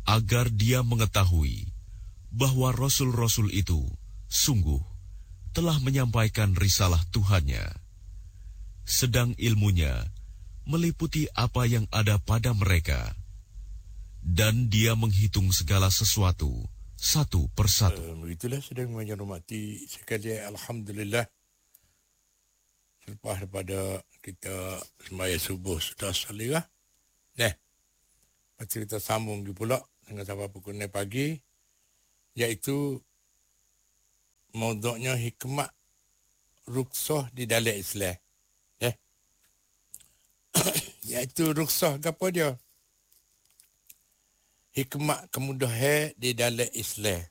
agar dia mengetahui bahwa rasul-rasul itu sungguh telah menyampaikan risalah Tuhannya, sedang ilmunya meliputi apa yang ada pada mereka, dan dia menghitung segala sesuatu satu persatu. Begitulah sedang menghormati sekalian, alhamdulillah, selepas daripada kita sembahyang subuh sudah salihlah. Lepas kita sambung pula dengan sampai pukul 9 pagi, iaitu maudhu'nya hikmat ruksah di dalam Islam. Iaitu ruksah apa dia? Hikmat kemudahan di dalam Islam.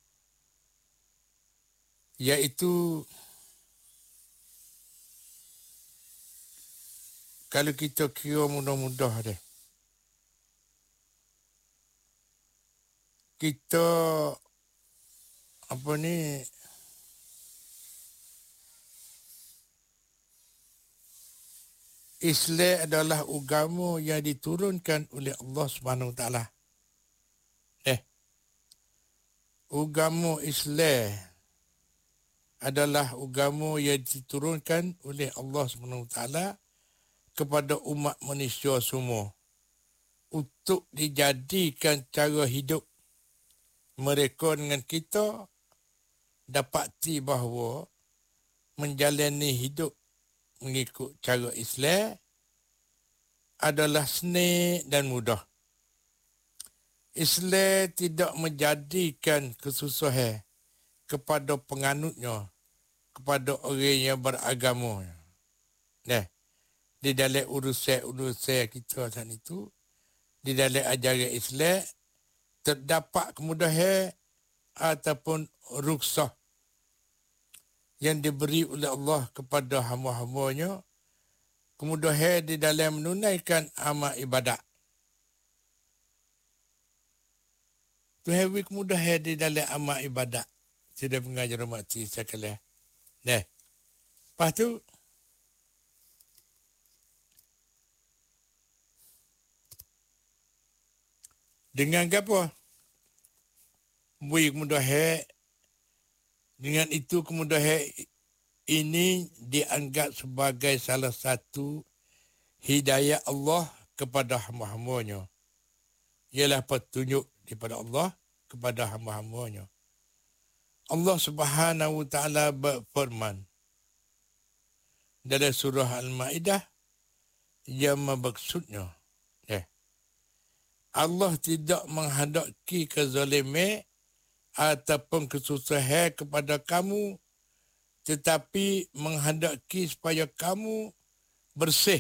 Iaitu kalau kita kira mudah-mudah dia, kita Islam adalah agama yang diturunkan oleh Allah Subhanahu Wa Taala. Agama Islam adalah agama yang diturunkan oleh Allah Subhanahu Wa Taala kepada umat manusia semua untuk dijadikan cara hidup mereka dengan kita, dapati bahawa menjalani hidup mengikut cara Islam adalah senik dan mudah. Islam tidak menjadikan kesusahan kepada penganutnya, kepada orang yang beragama. Di dalam urusan kita saat itu, di dalam ajaran Islam, terdapat kemudahan ataupun ruksah yang diberi oleh Allah kepada hamba-hambanya, kemudahan di dalam menunaikan amal ibadat. Tuhan beri kemudahan di dalam amal ibadat. Sudah mengajar mati sekalian. Lepas tu, dengan apa? Beri kemudahan. Dengan itu kemudahan ini dianggap sebagai salah satu hidayah Allah kepada hamba-hambanya. Ialah petunjuk daripada Allah kepada hamba-hambanya. Allah Subhanahu Wa Taala berfirman dalam surah Al-Ma'idah yang maksudnya, Allah tidak menghendaki kezaliman ataupun kesusahan kepada kamu, tetapi menghendaki supaya kamu bersih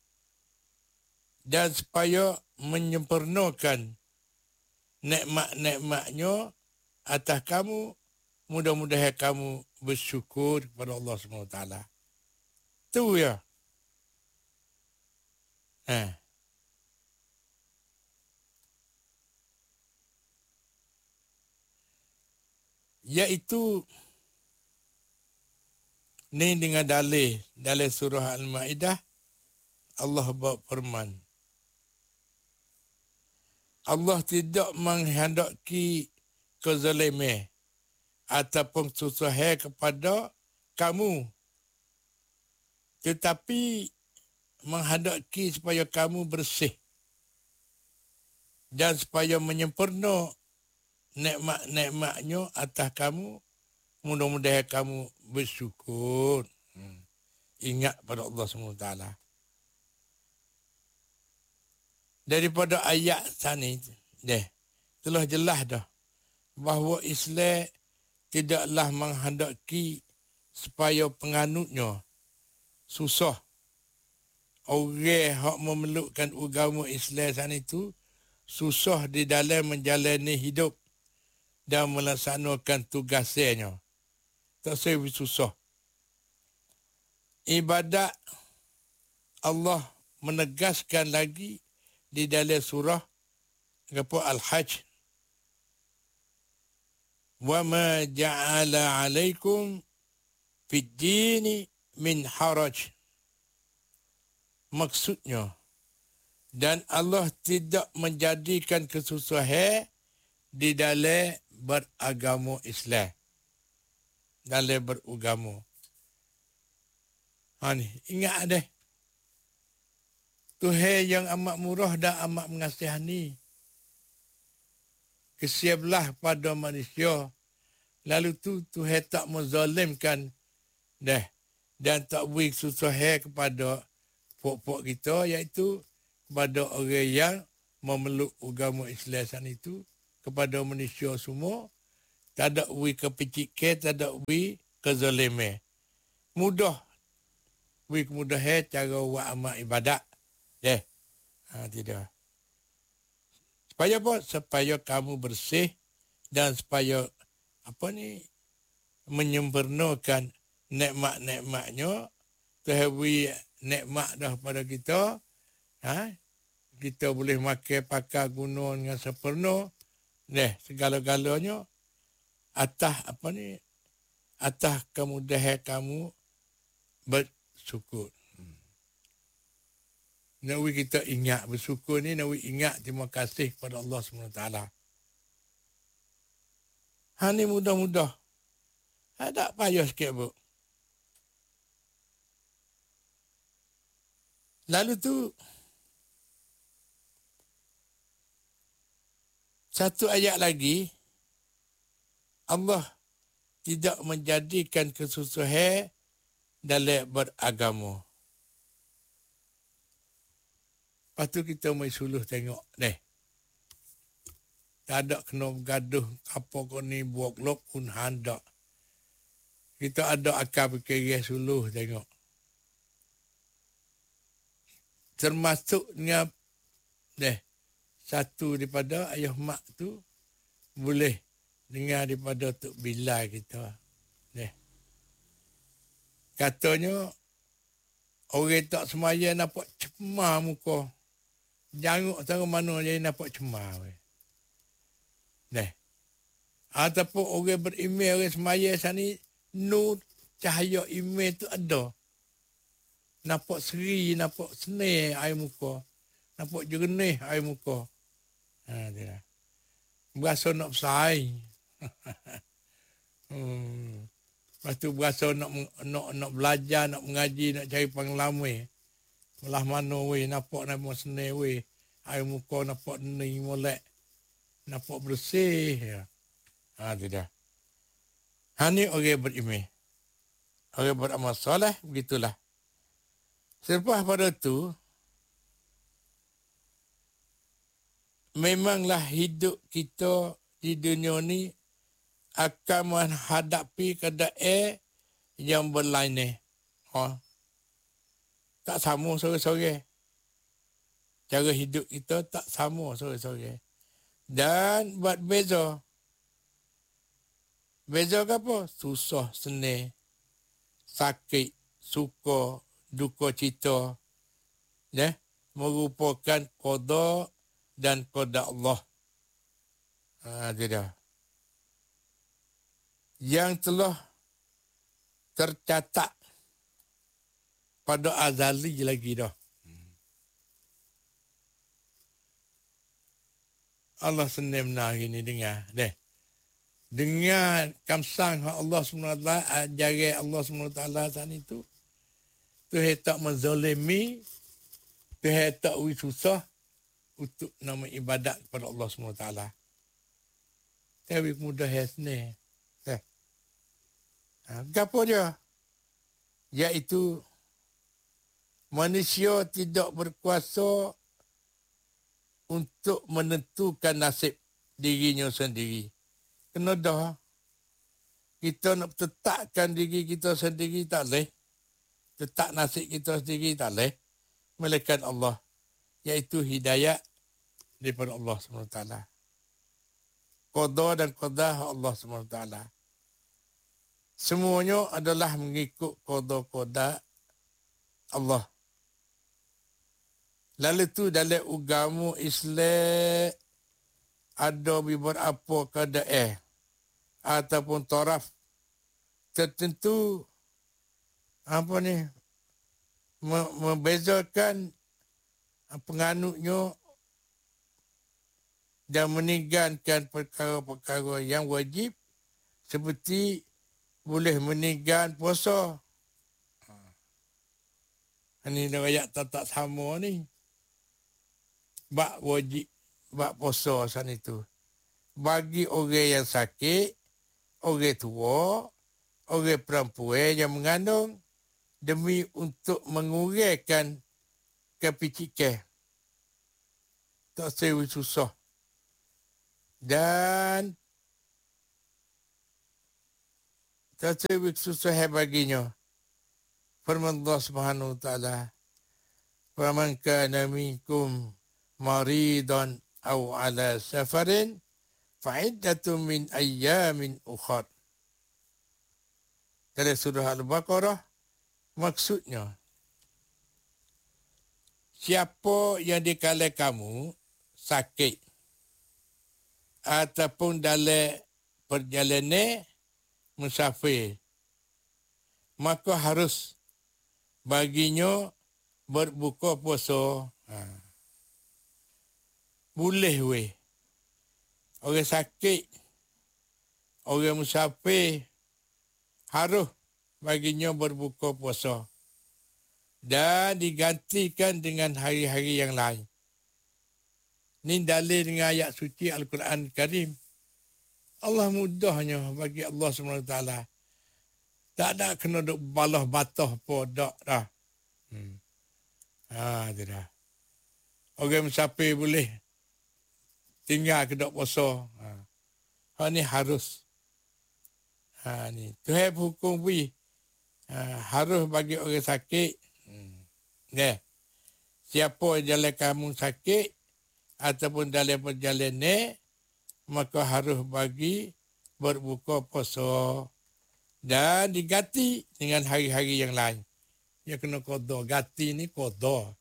dan supaya menyempurnakan nikmat-nikmatnya atas kamu. Mudah-mudahan kamu bersyukur kepada Allah SWT. Itu ya. Iaitu ni dengan dalil dalam surah Al-Ma'idah, Allah berfirman, Allah tidak menghendaki kezaliman ataupun kesusahan kepada kamu, tetapi menghendaki supaya kamu bersih dan supaya menyempurna nikmat-nikmatnya atas kamu. Mudah-mudahan kamu bersyukur. Ingat pada Allah SWT. Daripada ayat sana telah jelas dah bahawa Islam tidaklah menghendaki supaya penganutnya susah. Orang yang memelukkan agama Islam sana itu susah di dalam menjalani hidup dan melaksanakan tugasnya. Tak saya susah. Ibadat Allah menegaskan lagi di dalam surah Al-Hajj. Wa ma ja'ala 'alaikum fid dini min haraj. Maksudnya, dan Allah tidak menjadikan kesusahan di dalam beragama Islam. Dalam beragama. Ni, ingat deh. Tuhan yang amat murah dan amat mengasihani. Kesiaplah pada manusia. Lalu Tuhan tak menzalimkan dah. Dan tak beri susah kepada pok-pok kita, iaitu kepada orang yang memeluk agama Islam sana itu, kepada manusia semua, tak ada beri kepicikan, tak ada beri kezaliman. Mudah. Beri kemudahan cara buat amal ibadat. Tidak. Supaya apa? Supaya kamu bersih dan supaya menyempurnakan nikmat-nikmatnya. Tuhan beri nikmat dah pada kita. Kita boleh makan, pakai, guna dengan sempurna. Segala-galanya atas kemudahan kamu bersyukur. Nak kita ingat bersyukur ni, nak ingat terima kasih kepada Allah SWT. Ni mudah-mudah. Tak payah sikit, Bu. Lalu tu, satu ayat lagi, Allah tidak menjadikan kesusahan dalam beragama. Lepas tu kita main suluh tengok. Tak ada kena bergaduh apa kau ni buat lok pun hendak. Kita ada akal fikir suluh tengok. Termasuknya satu daripada ayah mak tu boleh dengar daripada Tok Bilal kita. Katanya orang tak semaya nampak cemar muka. Janguk sana mana dia nampak cemar. Ataupun orang berimej, orang semaya sana, nur cahaya imej tu ada. Nampak seri, nampak senang air muka. Nampak jernih air muka. Berasa nak bersaing. Lepas tu berasa nak belajar, nak mengaji, nak cari pengalaman. Belah mana weh, nampak nama senang weh. Air muka nampak ni molek. Nampak bersih. Tidak. Ni orang berimej. Orang beramal soleh, begitulah. Selepas pada tu, memanglah hidup kita di dunia ni akan menghadapi keadaan yang berlainan. Tak sama sore-sore. Cara hidup kita tak sama sore-sore. Dan buat beza. Beza ke apa? Susah, senang. Sakit, suka, duka cita. Merupakan qada dan qada Allah. Tidak. Yang telah tercatat pada azali lagi dah. Allah senang benar ini dengar. Dengar kamsang Allah SWT, ajaran Allah SWT sana itu. Tuhan tak menzalimi, Tuhan tak beri susah untuk nama ibadat kepada Allah SWT. Tapi mudah senang. Apa dia? Iaitu manusia tidak berkuasa untuk menentukan nasib dirinya sendiri. Kena dah. Kita nak tetapkan diri kita sendiri tak boleh. Tetap nasib kita sendiri tak boleh. Melainkan Allah. Iaitu hidayat daripada Allah SWT. Qada dan qada Allah SWT. Semuanya adalah mengikut qada-qada Allah. Lalu tu dalam agama Islam ada beberapa keadaan ataupun taraf tertentu membezakan penganutnya dan meninggalkan perkara-perkara yang wajib seperti boleh meninggalkan puasa. Ini dah ayat tak sama ni. Bak wajib, bak puasa sana itu. Bagi orang yang sakit, orang tua, orang perempuan yang mengandung, demi untuk mengurangkan kepicikan. Tak sewa susah. Dan tak sewa susah baginya. Firman Allah Subhanahu wa taala, "Faman kana minkum maridan aw ala safarin fa'iddatun min ayyamin ukhra." Dalam surah Al-Baqarah, maksudnya siapa yang di kala kamu sakit ataupun dalam perjalanan musafir, maka harus baginya berbuka puasa. Boleh weh. Orang sakit, orang musafir, harus baginya berbuka puasa. Dan digantikan dengan hari-hari yang lain. Ini dalil dengan ayat suci Al-Quran Karim. Allah mudahnya bagi Allah SWT. Tak ada kena duk balah batah pun, tak dah. Itu dah. Orang musafir boleh tinggal ke dok puasa. Ni harus. Ni Tuhan hukum beri. Harus bagi orang sakit. Siapa jalan kamu sakit ataupun dalam perjalanan, maka harus bagi berbuka puasa dan diganti dengan hari-hari yang lain. Dia kena qada. Ganti ni qada.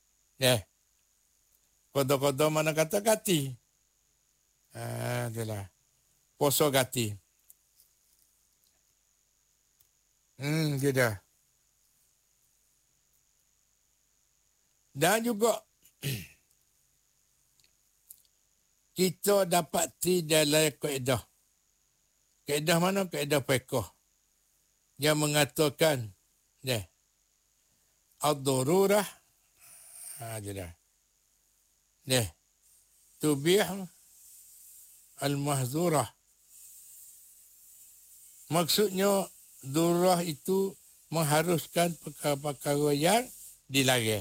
Qada-qada mana kata ganti? Itulah. Puasa ganti. Dia dah. Dan juga kita dapat dalam kaedah. Kaedah mana? Kaedah fiqh. Yang mengatakan ad-darurah tubih al-mahzurah. Maksudnya darurah itu mengharuskan perkara-perkara yang dilarang.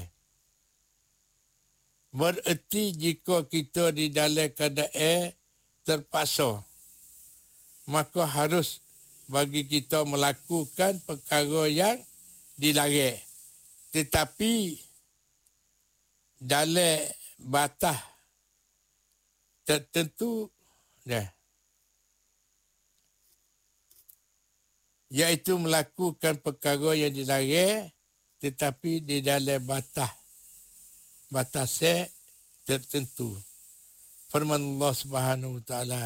Bererti jika kita di dalam keadaan terpaksa, maka harus bagi kita melakukan perkara yang dilarang. Tetapi dalam batas tertentu, iaitu melakukan perkara yang dilarang, tetapi di dalam batas tertentu. Firman Allah Subhanahu wa taala.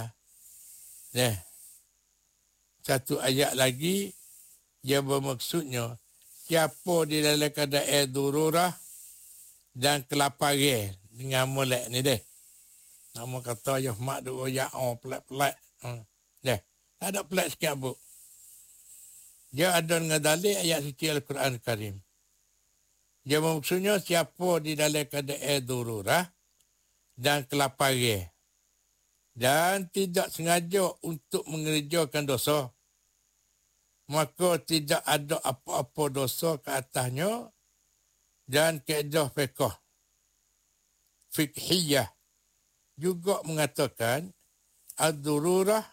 Satu ayat lagi yang bermaksudnya siapa di dalam keadaan darurah dan kelaparan dengan molek ni Nama kata ya mak duk royak pelat-pelat. Tak ada pelat sikit abuk. Dia ada dengan dalil ayat suci Al-Quran Karim. Dia maksudnya siapa di dalam keadaan darurah dan kelaparan dan tidak sengaja untuk mengerjakan dosa, maka tidak ada apa-apa dosa ke atasnya. Dan kaedah fiqhiyah juga mengatakan ad-darurah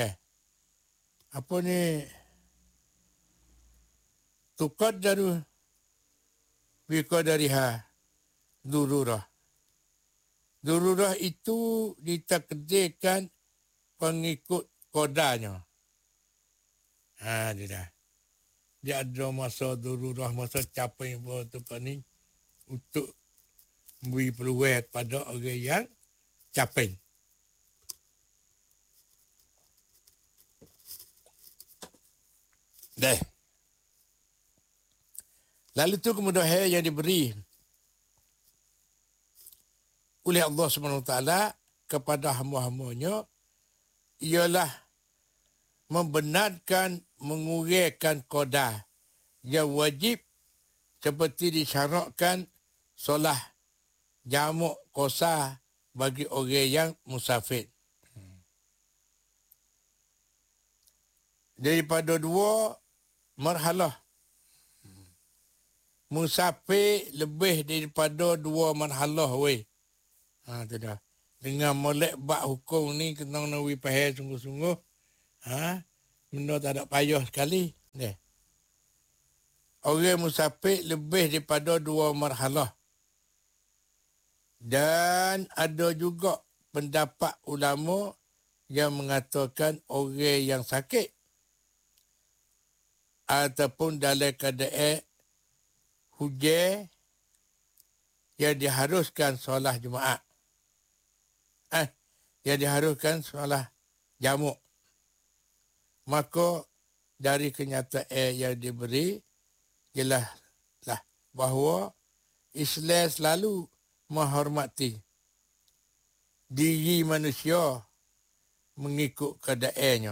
tuqaddaru biqadariha darurah. Darurah itu ditakdirkan pengikut kodanya. Dia dah. Dia ada masa darurah, masa capai tu ni untuk beri peluang pada orang yang capai. Lalu tu kemudahan yang diberi oleh Allah SWT kepada hamba-hambanya ialah membenarkan menguraikan qada yang wajib seperti disyaratkan solah jamak qasar bagi orang yang musafir. Daripada dua marhalah. Musafir lebih daripada dua marhalah weh. Tu dah. Dengan molek bab hukum ni kena nawi pahal sungguh-sungguh. Benda tak ada payah sekali. Orang musafir lebih daripada dua marhalah. Dan ada juga pendapat ulama yang mengatakan orang yang sakit ataupun dalam keadaan hujan yang diharuskan solat Jumaat. Yang diharuskan solat jamak. Maka dari kenyataan yang diberi jelaslah bahawa Islam selalu menghormati diri manusia mengikut keadaannya.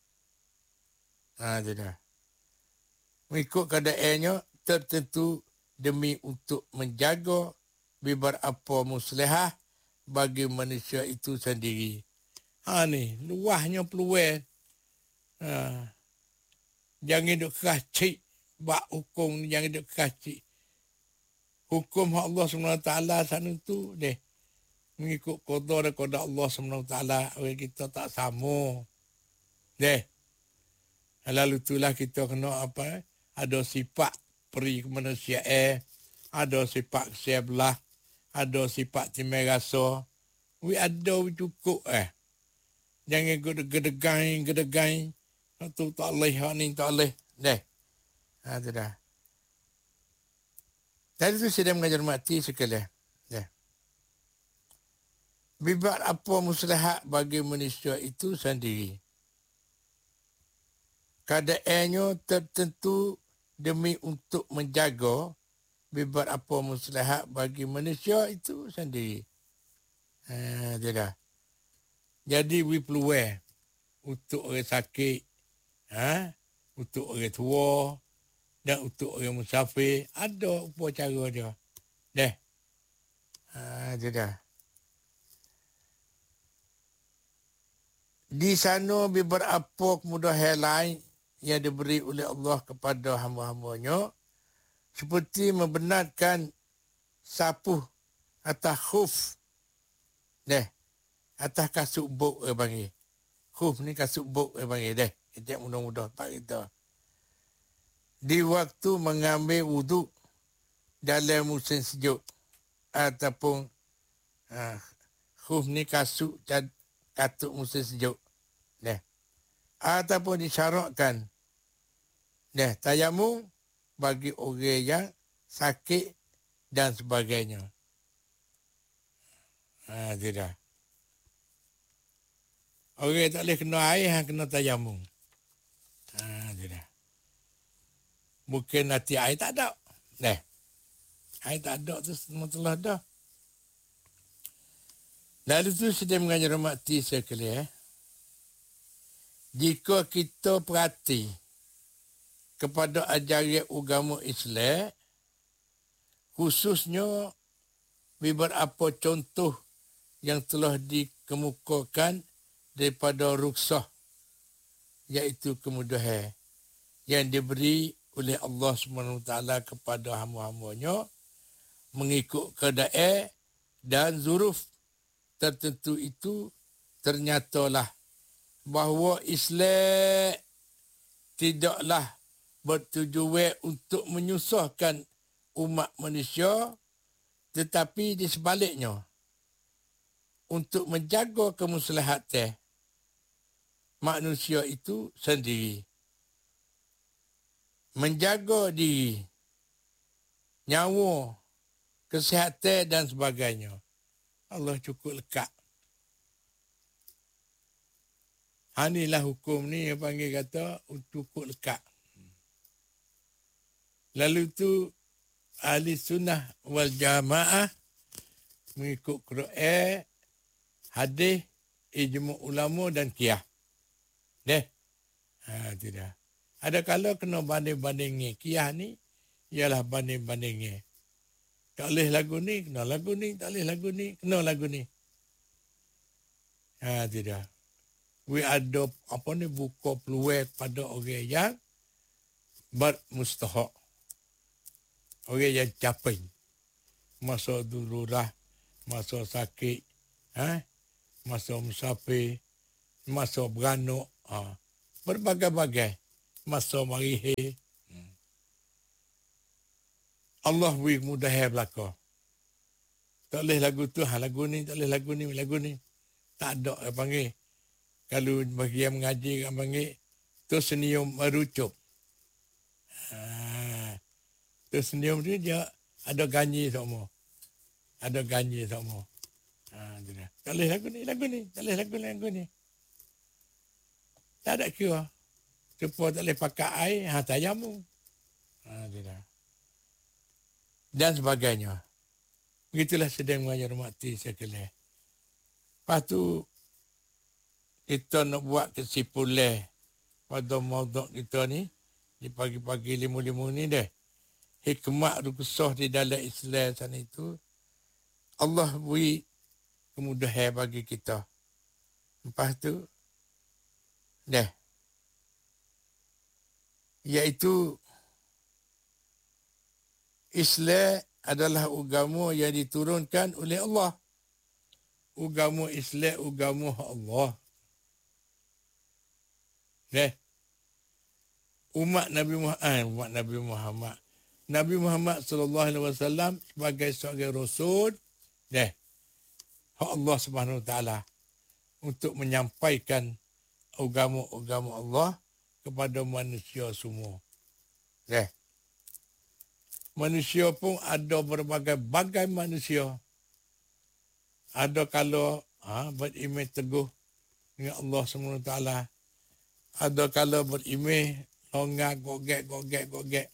Itu dah. Mengikut keadaannya tertentu demi untuk menjaga beberapa maslahah bagi manusia itu sendiri. Ni luahnya peluang. Jangan duk kacik bak hukum ni, jangan duk kacik. Hukum Allah SWT sana tu deh. Mengikut qada dan qada Allah SWT, orang kita tak sama. Deh. Lalu itulah kita kena apa? Ada sifat peri kemanusiaan, ada sifat kesebelah, ada sifat timai rasa. Ada cukup Jangan gedegai. Tu tak boleh, ni tak boleh. Itu dah. Tadi tu saya mengajar mati sekali. Bibat apa maslahat bagi manusia itu sendiri. Keadaannya tertentu demi untuk menjaga bibat apa maslahat bagi manusia itu sendiri. Tidak. Jadi we peluang untuk orang sakit, untuk orang tua dan untuk orang musafir. Ada apa cara dia. Tidak. Di sana beberapa kemudahan lain yang diberi oleh Allah kepada hamba-hambanya, seperti membenarkan sapuh atas khuf. Atas kasut buk panggil. Khuf ni kasut buk panggil. Kita mudah-mudah pak kita. Di waktu mengambil wuduk dalam musim sejuk. Ataupun khuf ni kasut musim sejuk. Ataupun disyaratkan tayamum bagi orang yang sakit dan sebagainya. Tidak. Orang tak boleh kena air, kena tayamum. Tidak. Mungkin nanti air tak ada. Air tak ada tu semua telah dah. Lalu tu sedang mengajar mati sekali. Jika kita perhati kepada ajaran agama Islam, khususnya beberapa contoh yang telah dikemukakan daripada rukhsah, iaitu kemudahan yang diberi oleh Allah SWT kepada hamba-hambanya mengikut keadaan dan zuruf tertentu itu, ternyatalah bahawa Islam tidaklah bertujuan untuk menyusahkan umat manusia, tetapi di sebaliknya untuk menjaga kemaslahatan manusia itu sendiri. Menjaga diri, nyawa, kesihatan dan sebagainya. Allah cukup lekat. Inilah hukum ni yang panggil kata cukup lekat. Lalu tu ahli sunnah wal jamaah mengikut Quran, hadis, ijma' ulama dan qiyas. Deh. Tidak. Ada kalau kena banding-bandingnya. Qiyas ni ialah banding-bandingnya. Tak boleh lagu ni, kena lagu ni. Tak boleh lagu ni, kena lagu ni. Tidak. We ada buka peluang pada orang yang bermustahak. Orang yang capai. Masa dururah, masa sakit, masa musafir, masa beranak, berbagai-bagai. Masa marihe. Allah beri mudah belakang. Tak boleh lagu tu, lagu ni, tak boleh lagu ni, lagu ni. Tak ada yang panggil. Kalau bagi yang mengaji, yang panggil, tu senyum merucuk. Tu senyum tu dia ada ganyi semua. Ada ganyi semua. Tak boleh lagu ni, lagu ni. Tak boleh lagu ni. Tak ada kira. Supaya tak boleh pakai air, tayamu. Dan sebagainya. Begitulah sedang mengajar mati sekalian. Lepas tu, kita nak buat kesimpulan pada mauduk kita ni, di pagi-pagi limu-limu ni deh. Hikmat rukusah di dalam Islam sana itu, Allah beri kemudahan bagi kita. Lepas tu, deh. Iaitu, Islam adalah agama yang diturunkan oleh Allah. Agama Islam, agama Allah. Umat Nabi Muhammad. Nabi Muhammad sallallahu alaihi wasallam sebagai seorang rasul, Allah Subhanahu wa taala untuk menyampaikan agama-agama Allah kepada manusia semua. Manusia pun ada berbagai-bagai manusia. Ada kalau beriman teguh dengan Allah Subhanahu wa taala. Ada kalau beriman longgar gogek.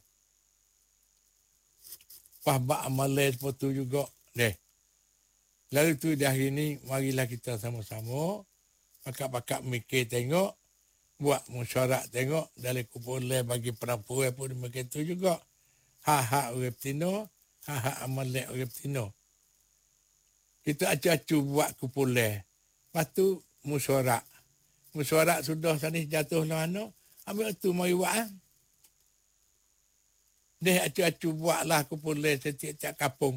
Pahbak amalan seperti juga. Lalu tu di hari ni, marilah kita sama-sama pakak-pakak mikir tengok, buat mesyuarat tengok, dalam kumpulan bagi perempuan pun begitu juga. Hak-hak orang betina, hak-hak amalan orang betina. Kita acu-acu buat kumpulan. Lepas tu, mesyuarat. Mesyuarat sudah sana jatuh lah mana, ambil tu mari buat. Dia acu-acu buatlah kumpulan setiap-tiap kampung.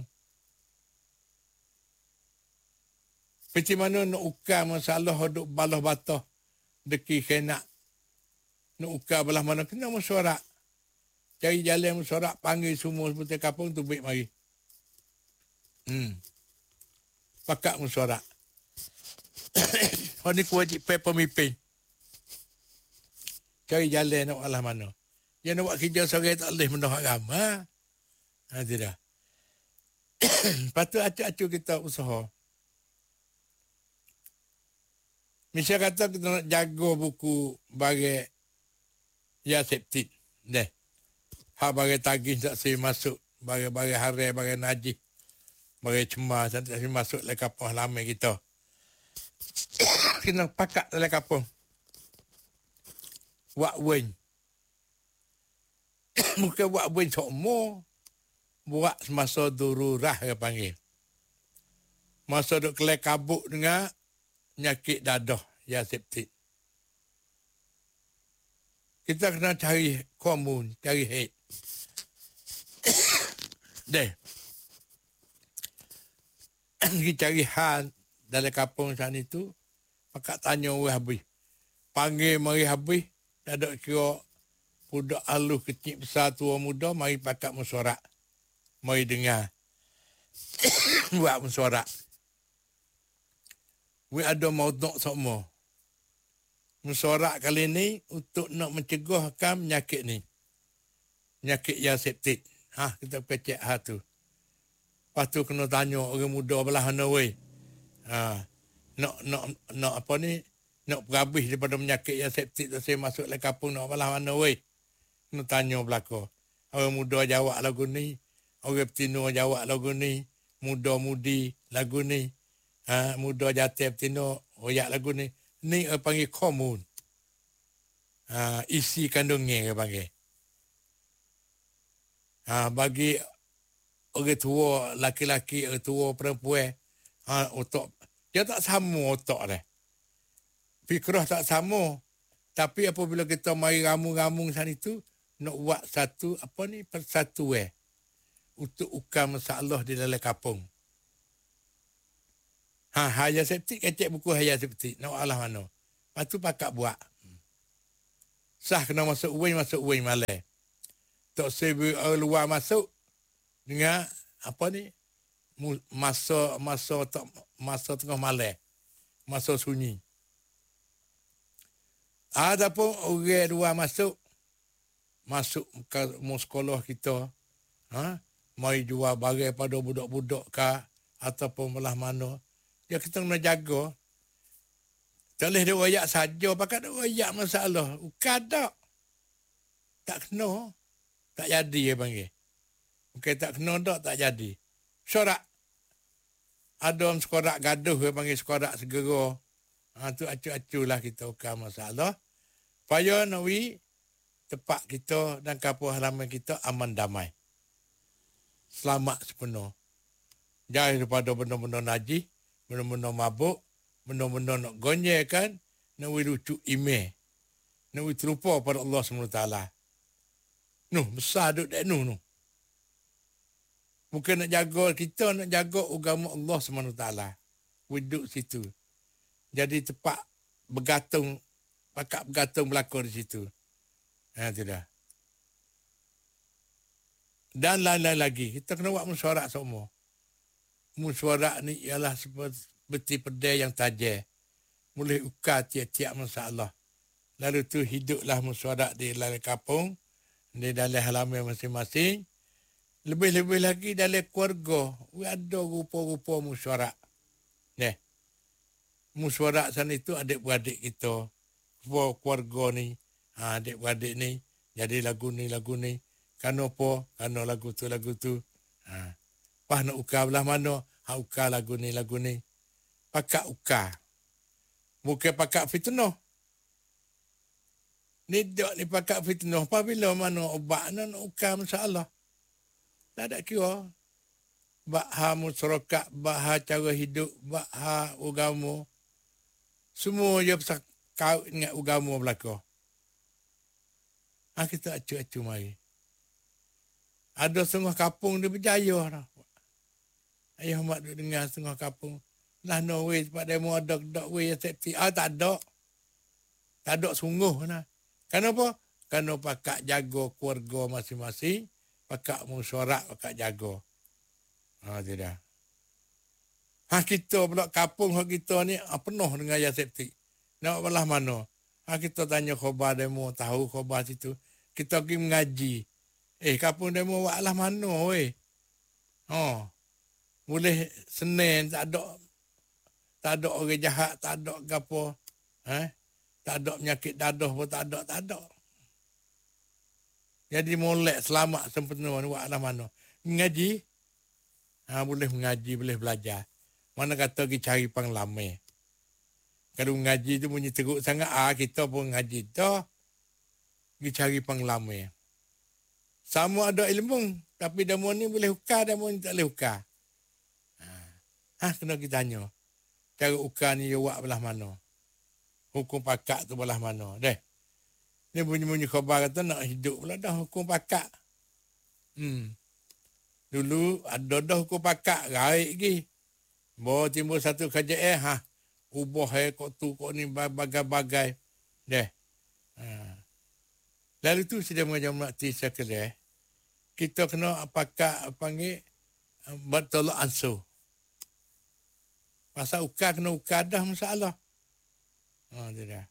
Seperti mana nak ukar masalah duduk balah batah deki khenak. Nak ukar belah mana, kena mesyuarat. Cari jalan mesyuarat, panggil semua seperti kampung tu baik mari. Pakak mesyuarat. Ini kewajipan pemimpin. Cari jalan nak belah mana. Yang nak buat kerja seorang tak boleh menolak agama. Tidak. Lepas tu acuk-acuk kita usaha. Misal kata kita nak jaga buku bagi Yaseptit. Hak bagi tagih tak saya masuk. Bagi harai, bagi najis. Bagi cemas, tak saya masuk dalam kapal lama kita. Kena pakat dalam kapal. Buat wen. Bukan buat wen semua. Buat semasa dururah dia panggil. Masa duk kelai kabuk dengan penyakit dadah, Yaseptit. Kita kena cari komun, cari head. Kita cari hal dalam kampung sana itu, maka tanya orang habis. Panggil mari habis, tak ada kira budak halus kecil besar tua muda, mari pakat mesyuarat. Mari dengar. Buat mesyuarat. We ada mauduk semua. Mesyuarat kali ni untuk nak mencegahkan penyakit ni. Penyakit Yaseptit. Kita kecek tu. Lepas tu kena tanya orang muda belah mana weh. Nak apa ni? Nak berhabis daripada penyakit Yaseptit tu saya masuk dalam kampung nak belah mana weh. Kena tanya belakang. Orang muda jawab lagu ni. Orang betina jawab lagu ni. Muda-mudi lagu ni. muda jatuh betina, royak lagu ni. Ni panggil komun. Isi kandungnya dia panggil. Bagi orang tua, laki-laki, orang tua, perempuan, otak. Dia tak sama otak dia. Fikrah tak sama. Tapi apabila kita mari ramu-ramu sana itu, nak buat satu, persatuan. Untuk ukam masalah di dalam kampung. Haya septik, kecek buku haya septik. Nak Allah mana. Lepas tu pakak buat. Sah kena masuk uin malai. Tak sebi luar masuk. Dengan, masa tengah malai. Masa sunyi. Adapun orang luar masuk ke sekolah kita. Mari jual barang pada budak-budak kah. Ataupun belah mana. Ya kita kena jaga. Tak boleh dia royak saja. Pakat dia royak masalah. Bukan tak. Tak kena. Tak jadi dia panggil. Bukan tak kena tak jadi. Sorak. Ada sekorak gaduh dia panggil sekorak segera. Tu acu-acu lah kita ukam masalah. Supaya nawi tempat kita dan kampung halaman kita aman damai. Selamat sepenuh. Jauh daripada benda-benda najis. Benda-benda mabuk, benda-benda nak gonyekan, nak lucu email. Nak terlupa pada Allah SWT. Besar duk dek nu. Bukan nak jaga kita, nak jaga agama Allah SWT. Duduk situ. Jadi tepat bergantung, pakak bergantung berlaku di situ. Tidak. Dan lain-lain lagi. Kita kena buat musyawarah semua. Musyawarah ni ialah seperti pedai yang tajam. Boleh ukar tiap-tiap masalah. Lalu tu hiduplah musyawarah di dalam kampung, di dalam halaman masing-masing. Lebih-lebih lagi dalam keluarga. Ada rupa-rupa musyawarah. Musyawarah sana itu adik-beradik kita. Keluarga ni. Adik-beradik ni. Jadi lagu ni. Kerana apa? Kerana lagu tu. Pas nak ukar belah mana? Ukar lagu ni. Pakak ukar. Bukan pakak fitnah. Ni pakak fitnah. Apabila mana obat nak ukar masalah. Tak ada kira. Baha masyarakat, baha cara hidup, baha agama. Semua dia pasal kawin dengan agama belakang. Kita acu-acu mari. Ada setengah kampung dia berjaya dah. Ayah mak duduk dengar setengah kampung. Lah no way sebab demo ada way safety. Tak ada. Tak ada sungguh. Kenapa? Kerana pakak jaga keluarga masing-masing. Pakak musyawarah, pakak jaga. Tidak. Kita pula kampung kita ni penuh dengan ya safety. Nak belah mana? Kita tanya khabar demo, tahu khabar situ. Kita pergi mengaji. Kampung demo buatlah mana weh? Boleh Senin tak ada orang jahat, tak ada gapo. Tak ada penyakit dadah pun tak ada. Jadi molek selamat sempurna buatlah mana. Mengaji. Boleh mengaji, boleh belajar. Mana kata pergi cari pengalaman. Kalau mengaji tu bunyi teruk sangat, kita pun mengaji dah. Pergi cari pengalaman. Sama ada ilmu, tapi demo ni boleh ukar, demo ni tak boleh ukar. Kena kita tanya. Cara ukar ni dia buat belah mana? Hukum pakak tu belah mana? Ni bunyi-bunyi khabar kata nak hidup pula dah hukum pakak. Dulu ada dah hukum pakak, raik lagi. Bawa timbul satu kerajaan, ubah kok tu, kok ni, bagai-bagai. Lalu tu sudah mengajar melati sekelah. Kita kena pakak panggil bertolak ansur. Pasal ukar kena ukar dah masalah. Tidak.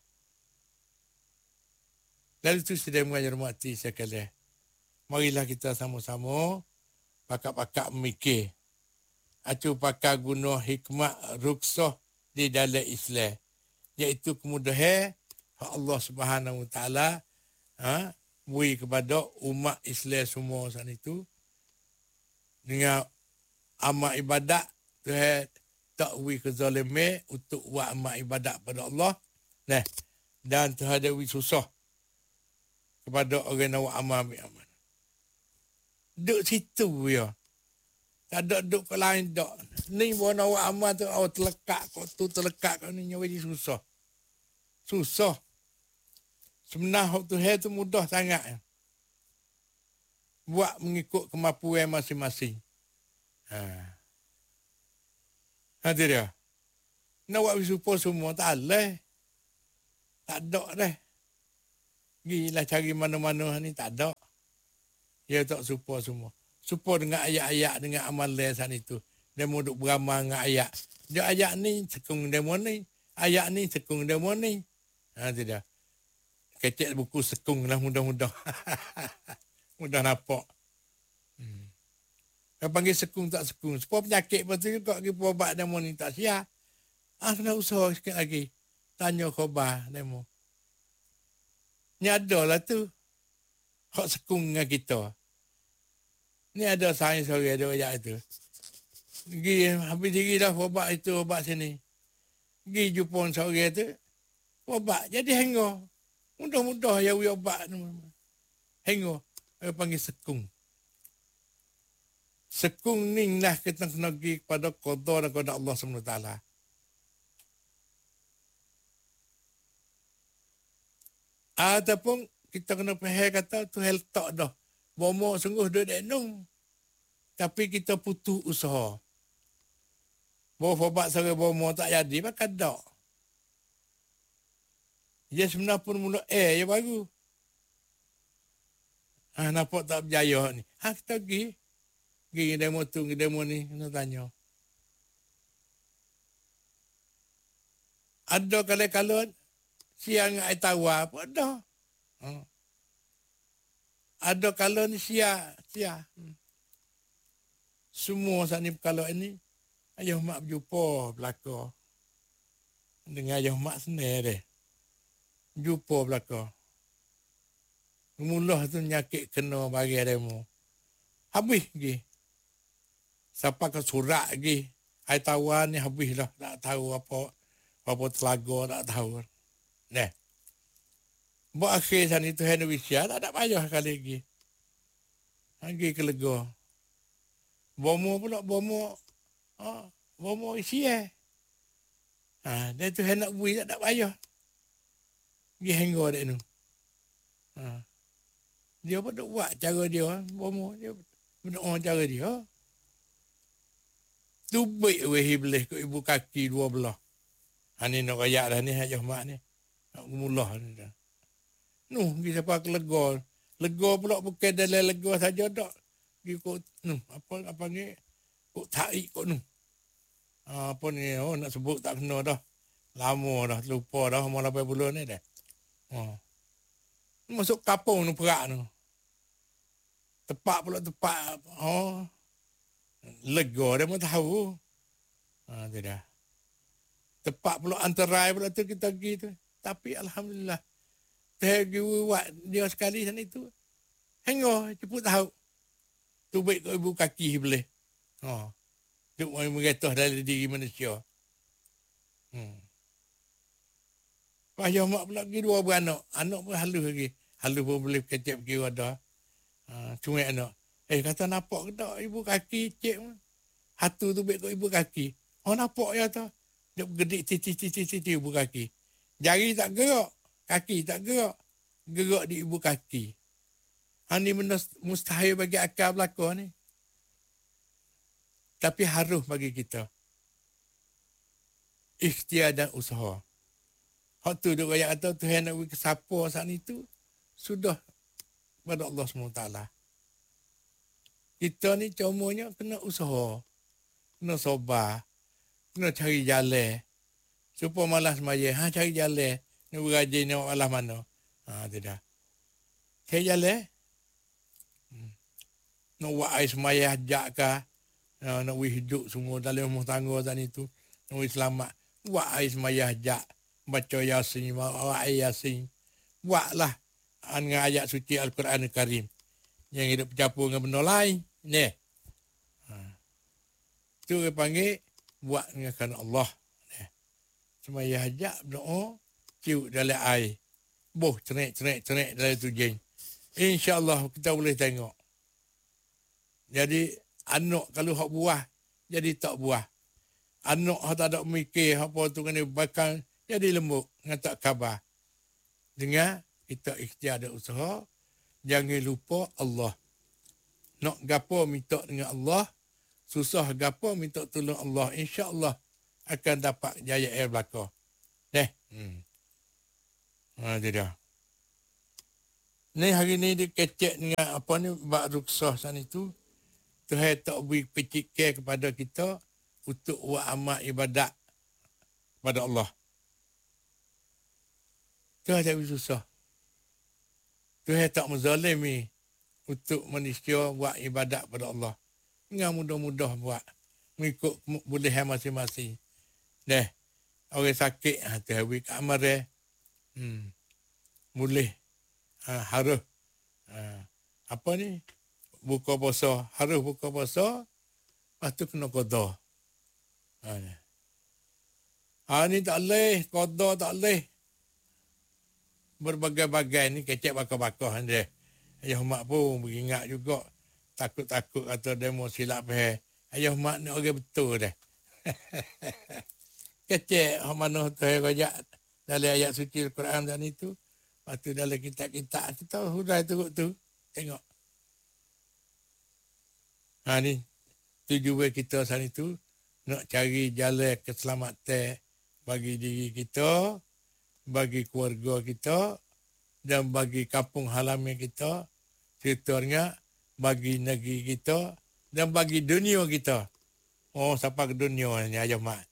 Lalu tu sudah mengajar melati sekelah. Marilah kita sama-sama pakak-pakak memikir. Acu pakak guna hikmah ruksah di dalam Islam. Iaitu kemudahan Allah Subhanahu Wa Taala beri kepada umat Islam semua sana itu. Dengan amal ibadat Tuhan takwi kezaliman untuk buat amal ibadat pada Allah. Nah, dan terhadapi susah kepada orang yang buat amal amal. Duduk situ ya. Tak ada duduk ke lain tak. Ni bawa nak buat amal tu, terlekat kau tu, terlekat kau ni, nyawa dia susah. Susah. Sebenarnya Tuhan tu mudah sangat. Buat mengikut kemampuan masing-masing. Nanti dia. Nak buat bersyukur semua, tak boleh. Tak ada dah. Gilah cari mana-mana ni, tak ada. Dia tak support semua. Support dengan ayat-ayat, dengan amalan saat itu. Dia mau duk beramal dengan ayat. Dia ayat ni, sekung demo ni. Ayat ni, sekung demo ni. Nanti dia. Kecek buku sekung lah mudah-mudah. Mudah nampak. Dia panggil sekung tak sekung. Sepuluh penyakit lepas tu juga pergi berobat demo ni tak siap. Kena usaha sikit lagi. Tanya khabar demo. Ni ada lah tu. Hak sekung dengan kita. Ni ada sains sore ada ayat tu. Pergi habis diri dah berobat itu, berobat sini. Pergi jumpa sore tu. Berobat. Jadi hengor. Mudah-mudah ya ubat tu. Hengor. Dia panggil sekung. Sekung ni lah kita kena pergi kepada qada dan kepada Allah SWT. Ataupun kita kena faham kata Tuhan letak dah. Bomo sungguh duduk denung. Tapi kita putus usaha. Bawa fobat sore bomo tak jadi, maka tak. Dia sebenarnya pun mula ya baru. Nampak tak berjaya ni. Kita pergi. Pergi demo tu, pergi demo ni. Kena tanya. Ada kala-kala siang ai tawa apa dah. Ada kala ni sia. Semua saat ni kalau ini ayah mak berjumpa belaka. Dengan ayah mak senang deh. Jumpa belaka. Mula tu nyakit kena bagi demo. Habis lagi. Sampai ke surat lagi. Ai tawan ni habis lah. Tak tahu apa telaga, tak tahu. Nah. Buat akhir sana itu Indonesia, tak ada payah kali lagi. Lagi ke lega. Bomo pula, bomo isi dia tu nak bui, tak ada payah. Pergi hangga dia tu. Dia pun tak buat cara dia. Bomo dia buat cara dia. Tu baik weh iblis ke ibu kaki dua belah. Ni nak rayak dah ni, hajah mak ni. Nak mulah ni dah. Kita pakai lega. Lega pula bukan dalam lega saja tak. Pergi kot, apa ni, kot tarik kot apa ni, nak sebut tak kena dah. Lama dah, lupa dah, umur 8 bulan ni dah. Masuk kapung tu perak tu. Tepak pula tepak. Lega dia pun tahu. Tu dah. Tepak pula antarai pula tu kita pergi tu. Tapi Alhamdulillah. Tergi buat dia sekali sana itu. Hengor, ceput tahu. Tu baik ke ibu kaki boleh. Tu mengetah dari diri manusia. Payah mak pula pergi 2 beranak. Anak pun halus lagi. Halus pun boleh kecep pergi wadah. Cuma anak. Kata nampak ke tak ibu kaki cik. Hatu tu baik ke ibu kaki. Nampak ya tak. Dia bergedik titi ibu kaki. Jari tak gerak. Kaki tak gerak. Gerak di ibu kaki. Ini mustahil bagi akal belakang ni. Tapi harus bagi kita. Ikhtiar dan usaha. Hak tu dia kaya kata Tuhan nak beri siapa saat itu. Sudah pada Allah SWT. Kita ni cumanya kena usaha. Kena sabar. Kena cari jalan. Supaya malas maya. Cari jalan. Ni berajin ni Allah mana. Tidak. Cari jalan. Nak buat air semaya hajak kah. Nak hidup semua dalam rumah tangga saat itu. Nak selamat. Buat air semaya hajak. Baca Yasin. Bawa air Yasin. Buatlah. Dengan ayat suci Al-Quran Al-Karim. Yang hidup bercampur dengan benda lain. Ni. Itu dia panggil buat dengan kerana Allah. Semaya hajat berdoa, ciut dalam air. Boh, cerik dalam tu jeng. InsyaAllah kita boleh tengok. Jadi, anak kalau hak buah, jadi tak buah. Anak hak tak ada mikir, apa tu kena bakal, jadi lembut, dengan tak khabar. Dengan kita ikhtiar ada usaha, jangan lupa Allah. Nak gapo minta dengan Allah, susah gapo minta tolong Allah. InsyaAllah akan dapat jaya air belakang. Itu dia. Ni hari ni dia kecek dengan apa ni, bak ruksah sana itu. Tuhan tak beri pecikir kepada kita untuk buat amal ibadat kepada Allah. Tuhan tak beri susah. Tuhan tak menzalimi untuk manusia buat ibadat kepada Allah. Dengan mudah-mudah buat. Mengikut bolehan masing-masing. Orang sakit, Tuhan beri ke amal dia. Boleh. Harus. Apa ni? Buka puasa. Harus buka puasa. Lepas tu kena qada. Ni tak boleh. Qada tak boleh. Berbagai-bagai ni kecek bakar-bakar dia. Ayah mak pun beringat juga. Takut-takut atau demo silap pahal. Ayah mak ni orang betul dah. Kecek mana Tuhan rajak dalam ayat suci Al-Quran dan itu. Lepas tu dalam kitab-kitab kita sudah turut tu. Tengok. Ni tujuan kita sana itu nak cari jalan keselamatan bagi diri kita, bagi keluarga kita dan bagi kampung halaman kita, ceritanya bagi negeri kita dan bagi dunia kita. Oh, sampai ke dunia ni aja mak.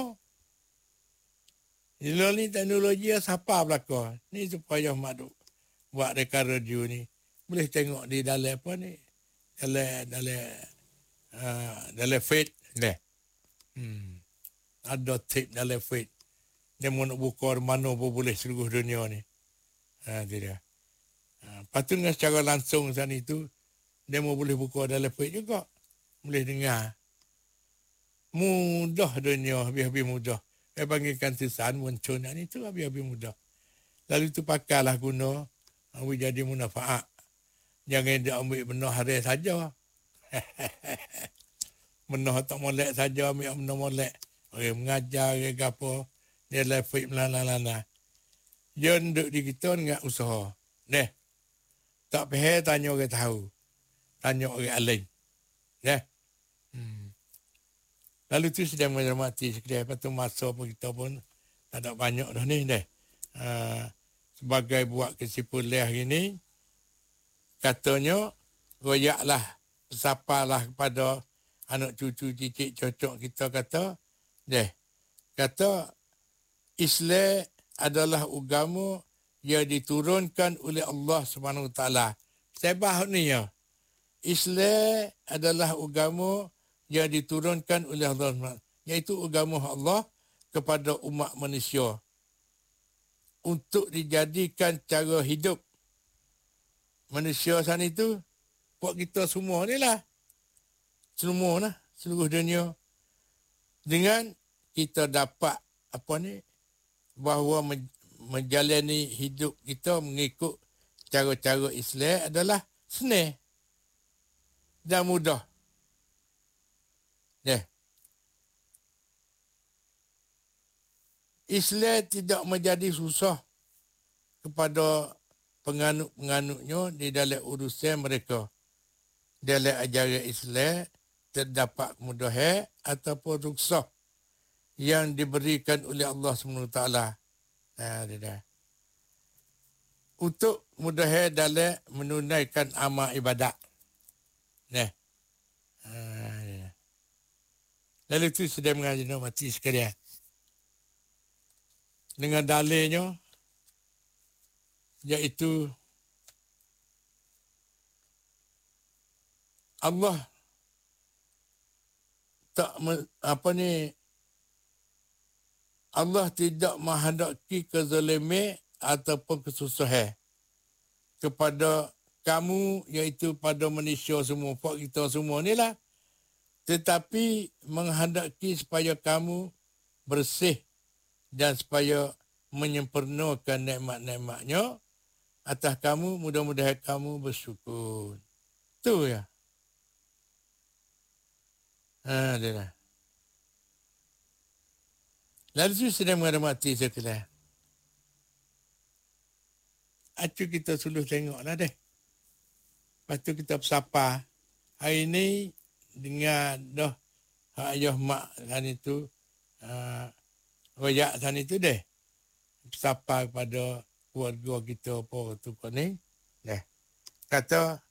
Ni teknologi siapa belakang. Ni supaya mak duk buat reka radio ni. Boleh tengok di dalam apa ni? Dalam faith. Ada tip dalam faith. Dia mau nak buka mana pun boleh seluruh dunia ni. Tidak. Lepas tu dengan secara langsung sana itu, dia mau boleh buka dalam faith juga. Boleh dengar. Mudah dunia, habis-habis mudah. Saya panggilkan tulisan muncul ni tu habis-habis mudah. Lalu tu pakailah guna, jadi munafaat. Jangan dia ambil benar hari saja. Benar tak molek saja, ambil benar molek. Orang mengajar, orang apa. Dia lefik melana-lana. Dia duduk di kita dengan usaha. Tak payah tanya orang tahu. Tanya orang alim. Lalu tu sedang mencermati sekalian. Lepas tu masa pun kita pun tak ada banyak dah ni. Sebagai buat kesimpulan hari ni, katanya, royaklah, sapalah kepada anak cucu cicit cocok kita kata, kata, Islam adalah agama yang diturunkan oleh Allah SWT. Sebab ni ya, Islam adalah agama yang diturunkan oleh Allah SWT, iaitu agama Allah kepada umat manusia untuk dijadikan cara hidup manusia sana itu. Buat kita semua ni lah. Semua lah, seluruh dunia. Dengan kita dapat bahawa menjalani hidup kita mengikut cara-cara Islam adalah senang dan mudah. Islam tidak menjadi susah kepada penganut-penganutnya di dalam urusan mereka. Dalam ajaran Islam terdapat kemudahan ataupun ruksah yang diberikan oleh Allah SWT. Untuk mudahan dalam menunaikan amal ibadat. Lalu itu sudah mengaji mati sekalian. Dengan dalilnya, iaitu Allah Allah tidak menghendaki kezaliman ataupun kesusahan kepada kamu, iaitu pada manusia semua, pak kita semua ni lah. tetapi menghendaki supaya kamu bersih dan supaya menyempurnakan nikmat-nikmatnya atas kamu, mudah-mudahan kamu bersyukur. Tu ya. Adalah. Lalu tu sedang menghormati sekalian. Acu kita suluh tengoklah deh. Lepas tu kita bersapa. Hari ni dengan dah ayah mak sana itu, royak sana itu deh. Bersapa kepada keluarga kita apa tu kau ni. Deh. Kata